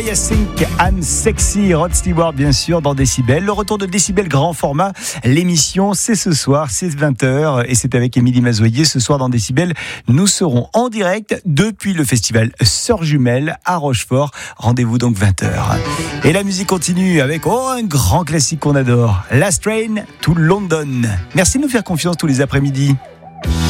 I Think I'm Sexy, Rod Stewart bien sûr dans Décibel. Le retour de Décibel grand format, l'émission c'est ce soir, c'est 20h et c'est avec Émilie Mazoyer. Ce soir dans Décibel, nous serons en direct depuis le festival Sœurs Jumelles à Rochefort. Rendez-vous donc 20h. Et la musique continue avec un grand classique qu'on adore, Last Train to London. Merci de nous faire confiance tous les après-midi.